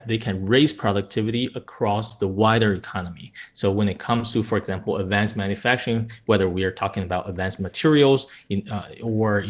they can raise productivity across the wider economy. So when it comes to, for example, advanced manufacturing, whether we are talking about advanced materials or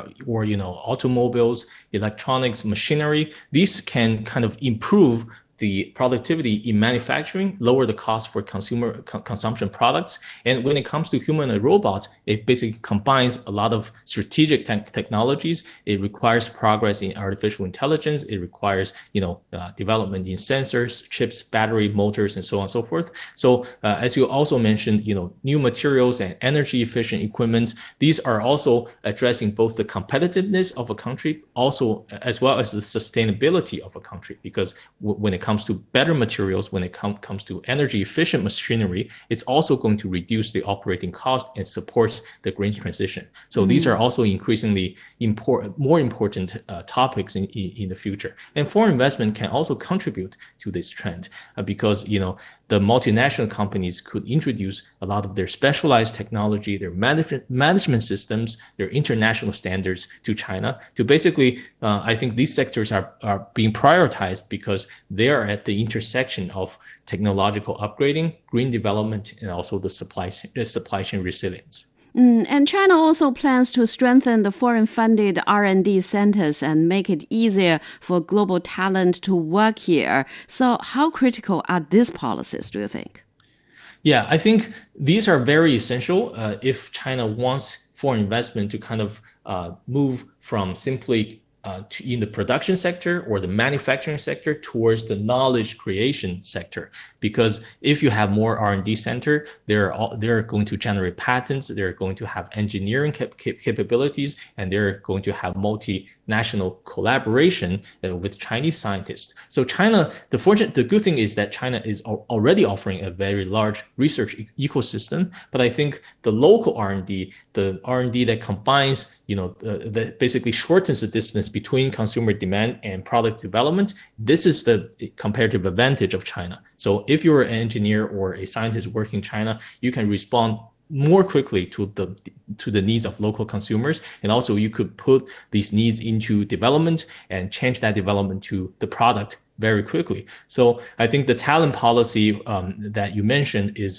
automobiles, electronics, machinery, these can kind of improve the productivity in manufacturing, lower the cost for consumer consumption products. And when it comes to humanoid robots, it basically combines a lot of strategic technologies. It requires progress in artificial intelligence. It requires, development in sensors, chips, battery, motors, and so on and so forth. So as you also mentioned, new materials and energy efficient equipment, these are also addressing both the competitiveness of a country, also as well as the sustainability of a country, because when it comes to better materials, when it comes to energy efficient machinery, it's also going to reduce the operating cost and supports the green transition. So these are also increasingly more important topics in the future. And foreign investment can also contribute to this trend because, the multinational companies could introduce a lot of their specialized technology, their management systems, their international standards to China. To basically, I think these sectors are being prioritized because they are at the intersection of technological upgrading, green development, and also the supply chain resilience. And China also plans to strengthen the foreign-funded R&D centers and make it easier for global talent to work here. So how critical are these policies, do you think? Yeah, I think these are very essential if China wants foreign investment to kind of move from simply in the production sector or the manufacturing sector towards the knowledge creation sector. Because if you have more R&D center, they're going to generate patents, they're going to have engineering capabilities, and they're going to have multinational collaboration with Chinese scientists. So China, the good thing is that China is already offering a very large research ecosystem. But I think the local R&D, the R&D that combines, that basically shortens the distance between consumer demand and product development, this is the comparative advantage of China. So if you're an engineer or a scientist working in China, you can respond more quickly to the needs of local consumers. And also you could put these needs into development and change that development to the product very quickly. So I think the talent policy that you mentioned is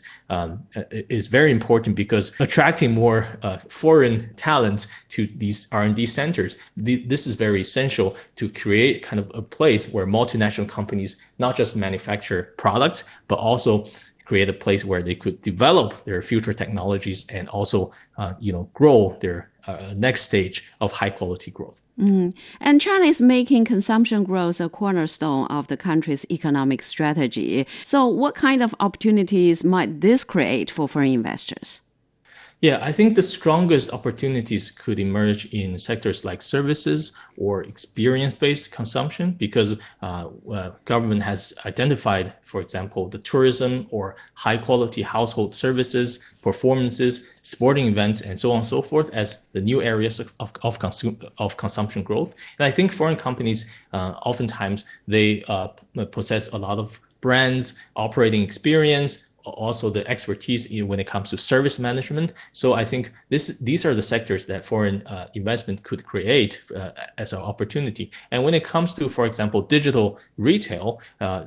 very important because attracting more foreign talents to these R&D centers, this is very essential to create kind of a place where multinational companies not just manufacture products, but also create a place where they could develop their future technologies and also, grow their next stage of high quality growth. And China is making consumption growth a cornerstone of the country's economic strategy. So what kind of opportunities might this create for foreign investors? Yeah, I think the strongest opportunities could emerge in sectors like services or experience-based consumption because government has identified, for example, the tourism or high-quality household services, performances, sporting events, and so on and so forth as the new areas of consumption growth. And I think foreign companies, oftentimes, they possess a lot of brands, operating experience, also the expertise when it comes to service management. So I think these are the sectors that foreign investment could create as an opportunity. And when it comes to, for example, digital retail,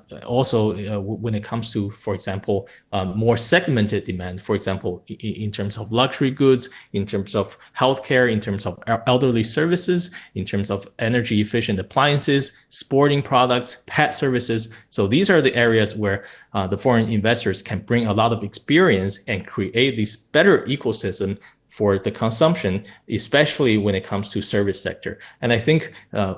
also when it comes to, for example, more segmented demand, for example, in terms of luxury goods, in terms of healthcare, in terms of elderly services, in terms of energy efficient appliances, sporting products, pet services. So these are the areas where the foreign investors can bring a lot of experience and create this better ecosystem for the consumption, especially when it comes to service sector. And I think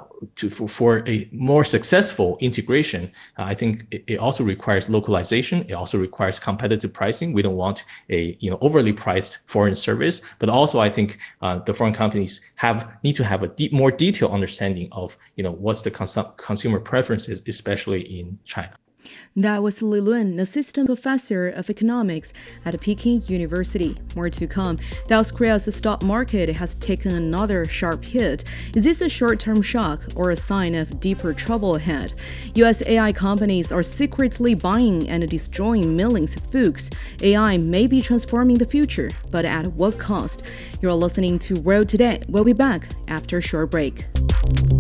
for a more successful integration, I think it also requires localization. It also requires competitive pricing. We don't want a overly priced foreign service, but also I think the foreign companies need to have a more detailed understanding of what's the consumer preferences, especially in China. That was Li Lun, assistant professor of economics at Peking University. More to come. South Korea's stock market has taken another sharp hit. Is this a short-term shock or a sign of deeper trouble ahead? U.S. AI companies are secretly buying and destroying millions of books. AI may be transforming the future, but at what cost? You're listening to World Today. We'll be back after a short break.